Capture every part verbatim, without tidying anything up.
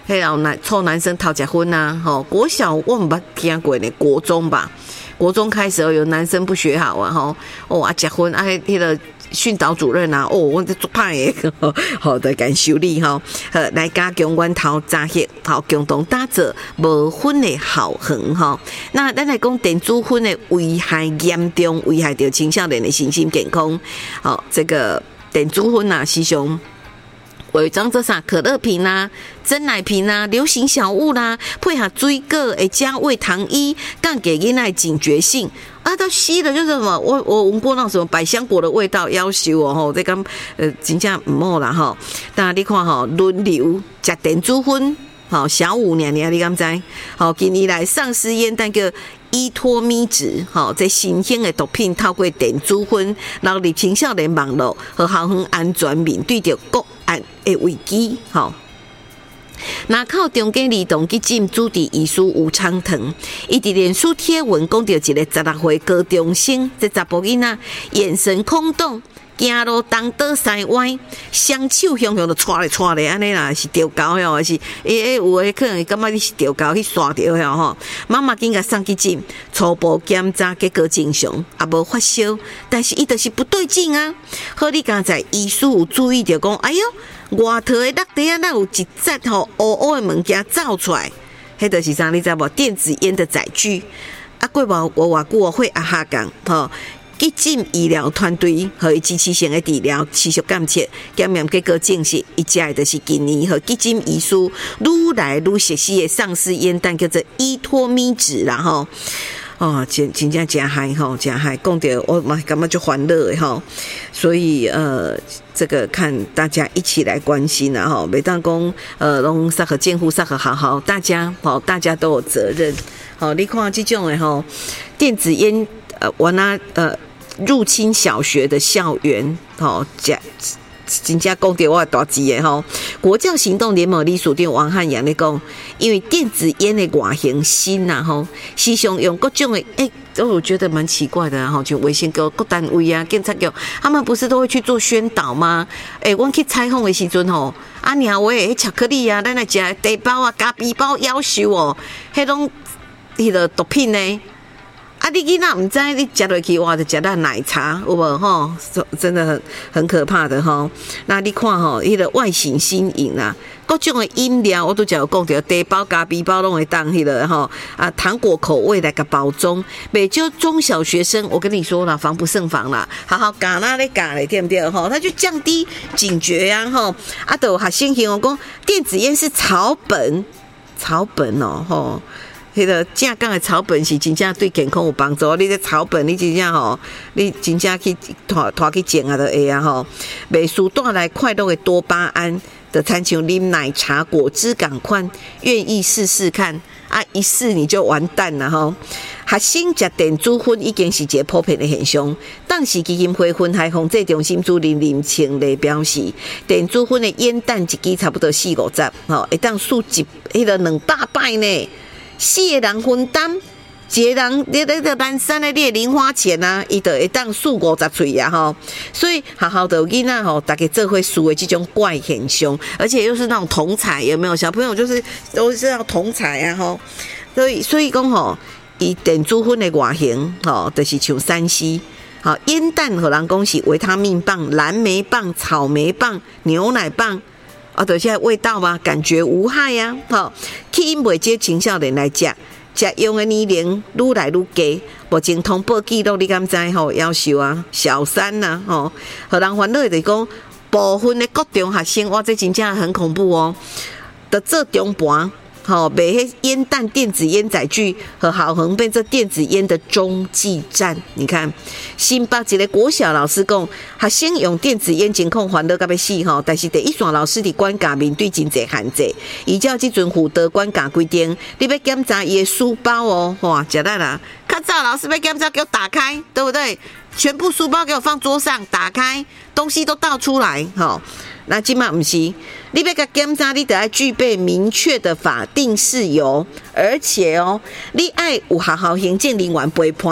迄老男臭男生讨结婚呐，吼，国小我唔捌听过呢，国中吧，国中开始有男生不学好啊，吼，哦啊结婚啊，迄个训导主任啊，哦，我这做派的，好的感受力哈，呃，来加强阮头扎血，好共同打造无婚的好行哈。那咱来讲电子婚的危害严重，危害到青少年的身心健康，好，这个电子婚啊，实际上。伪装做啥？可乐瓶啊、珍奶瓶啊、流行小物啦、啊，配合水果会加味糖衣，降给囡仔警觉性。啊，它吸的就是什么？我我闻过那种什么百香果的味道，要求哦吼，这个呃真正唔好啦吼。但你看吼，轮流食电子烟，好小五年年你敢知？好，近年来丧尸烟弹叫依托咪酯，好这新兴的毒品透过电子烟，然后入青少年网络和校园安全面对着国安的危机，好。那靠中间儿童基金主持医师吴昌腾，伊伫脸书贴文讲到一个十六岁高中生，这查甫囡仔眼神空洞，行路东倒西歪，双手向向就搓咧搓咧，安尼啦是调高哟，还是诶有诶可能感觉你是调高去刷掉哟吼。妈妈紧甲送去诊，初步检查结果正常，也无发烧，但是伊就是不对劲啊。好，你刚才医师有注意到讲，哎哟。外头的落地啊，那有一节吼乌乌的物件走出来，迄就是啥？你知无？电子烟的载具。啊，过无我偌久会啊下讲吼，急诊医疗团队和机器性的治疗持续监测，检验结果证实，伊食的就是今年和急诊医师愈来愈熟悉的丧尸烟弹，叫做依托咪酯啦吼。哦，真真正真嗨吼，真嗨，讲到我嘛感觉就欢乐的吼，所以呃，这个看大家一起来关心啊吼，每当讲呃，拢适合监护适合好好，大家好，大家都有责任。好，你看这种的吼，电子烟呃，我拿呃入侵小学的校园，吼，这。真正讲到我大志的吼，国教行动联盟理事长王汉阳咧讲，因为电子烟的外形新呐吼，时常用各种的诶，欸、我觉得蛮奇怪的哈，就卫生局各单位啊、检察局，他们不是都会去做宣导吗？诶、欸，我去采访的时阵吼，啊娘喂，巧克力啊，咱来食茶包啊、咖啡包夭寿哦，迄种迄个毒品呢？啊，你囡仔唔知你食落去，哇，就食到奶茶，有无吼？真的很很可怕的吼。那你看吼，迄个外形新颖啊，各种的饮料我都讲讲到，茶包、咖啡包拢会当迄个吼啊，糖果口味来个包装，每就中小学生，我跟你说了，防不胜防啦，好好教那咧教咧，对不对？吼，他就降低警觉呀，吼啊，都还先形容讲电子烟是草本，草本哦，吼。迄个正港的草本是真正对健康有帮助。你这草本，你真正吼，你真正去拖拖去种啊，就会啊吼。袂输带来快乐的多巴胺，就参像啉奶茶、果汁赶快，愿意试试看啊！一试你就完蛋了吼。学生食电子烟已经是一个普遍的现象，当时基金会烟害防治中心主任林清丽表示，电子烟的烟弹一支差不多四五十，吼，会当数一迄个两百摆呢。四个人分担，一个人你你个南山的你的零花钱啊，伊就会当四五十岁啊吼，所以好好的囡仔吼，大家做会输的这种怪现象，而且又是那种同彩，有没有？小朋友就是都是要同彩啊吼，所以所以讲吼，伊电子烟的外形吼，就是像山西。好，烟弹和人讲是维他命棒、蓝莓棒、草莓棒、牛奶棒。啊，对，现在味道嘛，感觉无害呀、啊。好，去因袂接青少年来食，食用的年龄愈来愈低。目前通报记录，你敢知吼？夭寿啊，小三呐、啊，吼，互人烦恼的就是讲，部分的高中学生，哇，这真正很恐怖哦，得做中盘。好，卖迄烟弹电子烟载具和好恒变成电子烟的中继站。你看，新北一个国小老师讲，学生用电子烟情况烦恼到要死吼，但是第一线老师伫管教面对真侪限制。依照即阵辅导管教规定，你要检查伊的书包哦，哇，食力啦！较早老师要检查，给我打开，对不对？全部书包给我放桌上，打开，东西都倒出来，吼。那今嘛不是，你要甲检查，你得要具备明确的法定事由，而且哦，你爱有学校行政人员陪伴，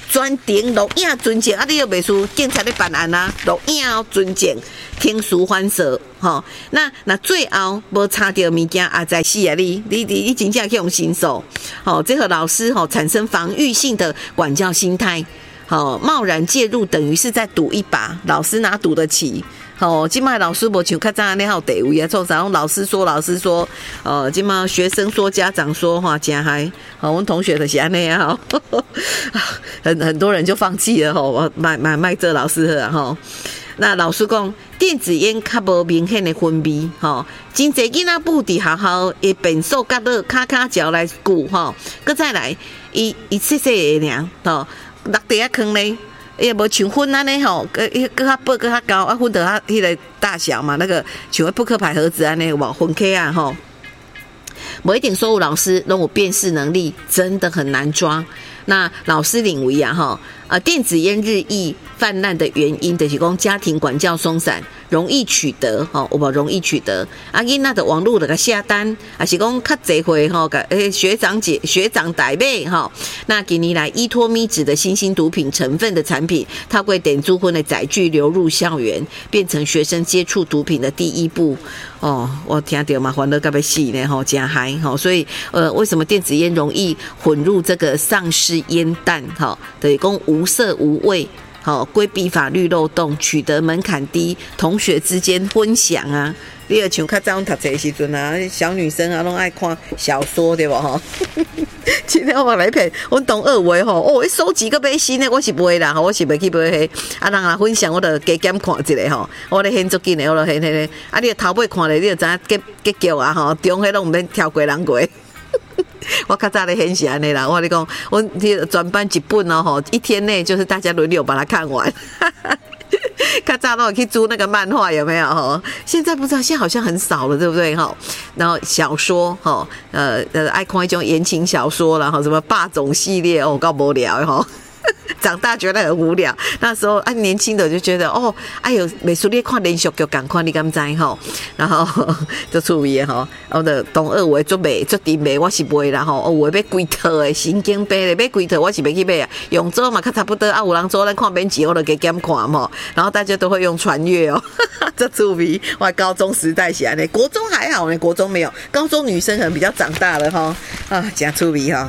专程录影存证，啊，你又袂输警察咧办案啊，录影哦存证，听诉反射，吼。那那最后无查到物件，啊，在死啊你，你你你真正去用申诉，吼，这和老师吼产生防御性的管教心态，吼，贸然介入等于是在赌一把，老师哪赌得起？哦，今麦老师无像较早安尼好地位啊，做啥？老师说，老师说，呃，今麦学生说，家长说，哈，真嗨。好，我们同学就是安尼啊，哈，很很多人就放弃了，吼，我卖卖卖这老师了，吼。那老师讲，电子烟较无明显的分泌，吼，真侪囡仔不伫学校会变数角落卡卡嚼来顾，吼，搁再来，伊伊细细个尔，吼，落地啊坑咧。也无像粉安尼吼，个个较薄个较高啊，粉得它迄个大小嘛，那个像扑克牌盒子安尼有无分开啊吼。不一定所有老师都有辨识能力，真的很难抓。那老师认为啊哈，呃，电子烟日益泛滥的原因，就是讲家庭管教松散，容易取得吼，有无容易取得？啊，囡仔的网络那个下单，还是讲较侪回吼，个诶学长姐学长代买吼。那近年来依托咪纸的新兴毒品成分的产品，透过电子烟的载具流入校园，变成学生接触毒品的第一步。哦，我听到嘛，欢乐到要死呢吼，真嗨吼，所以呃，为什么电子烟容易混入这个丧尸烟弹？哈，等于讲无色无味，好规避法律漏洞，取得门槛低，同学之间分享啊。你也像较早读册的时阵啊，小女生啊，拢爱看小说对不吼？今天我来骗，阮同二位吼，哦，一收集个买新的，我是袂啦，我是袂去买迄，啊，人啊分享，我就加减看一下吼，我咧很足紧的，我就迄迄个，啊，你头尾看咧，你就知影结结局啊吼，中迄拢毋免跳过人过。我较早咧很是安尼啦，我跟你讲，我专班一本哦吼，一天内就是大家轮流把它看完。较早都有去租那个漫画有没有吼？现在不知道，现在好像很少了，对不对哈？然后小说哈，呃呃，爱看一种言情小说啦，哈，什么霸总系列哦，够无聊哈。长大觉得很无聊，那时候啊年轻的就觉得哦，哎呦，美术列看连续剧赶快你敢知吼？然后就趣味吼，我的同二位做卖做甜卖，我是卖啦吼，哦，有要几套的神经病的，买几套我是袂去买啊，用做嘛，较差不多啊，有人做咱看免钱，我就加减看嘛，然后大家都会用传阅哦，这趣味。我高中时代是安尼，国中还好呢，国中没有，高中女生可能比较长大了哈，啊，真趣味哈。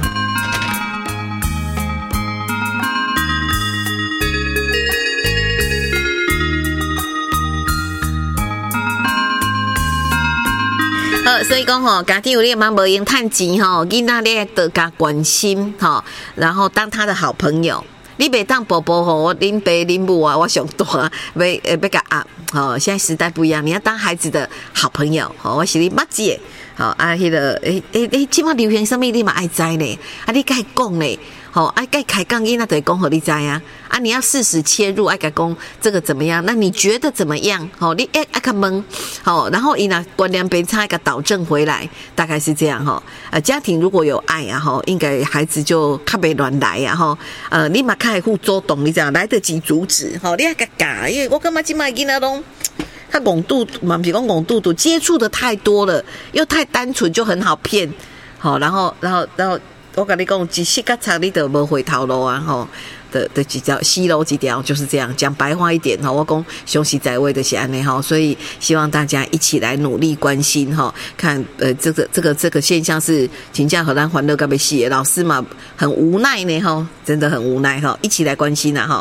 好，所以讲吼，家庭有你妈无用趁钱吼，囡仔咧得加关心吼，然后当他的好朋友。你袂当宝宝吼，恁爸恁母啊，我上大要要要甲压吼。现在时代不一样，你要当孩子的好朋友吼。我是你捌姐，好啊，迄、那个诶诶诶，即马流行什么你嘛爱知呢？啊，你该讲呢？好，啊，该开讲囡仔就会讲互你知啊。啊，你要适时切入，爱甲讲这个怎么样？那你觉得怎么样？好，你爱爱甲问，好，然后伊若观念变差，甲导正回来，大概是这样哈。呃，家庭如果有爱啊，哈，应该孩子就较袂乱来啊，哈。呃，你嘛较会互主动，你知道来得及阻止，哈，你爱甲教，因为我感觉即摆囡仔拢。他戆肚嘛，不是讲戆肚肚，接触的太多了，又太单纯，就很好骗。好，然后，然后，然后，我跟你讲，一时较长，你就无回头路啊！吼，的的几条西路几条就是这样。讲白话一点哈，我讲凶实在位的是安尼哈，所以希望大家一起来努力关心哈，看呃这个这个这个现象是请假荷兰欢乐该被戏，老师嘛很无奈呢哈，真的很无奈哈，一起来关心啊哈。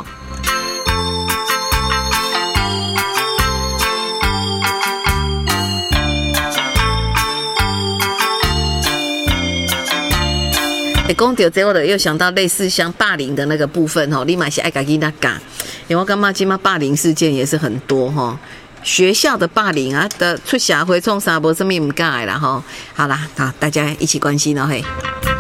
诶，讲到这，我就又想到类似像霸凌的那个部分吼，你嘛是爱家己那讲，因为我感觉今嘛霸凌事件也是很多吼，学校的霸凌啊的出社会创啥无什么唔敢的啦吼，好啦，好，大家一起关心哦嘿。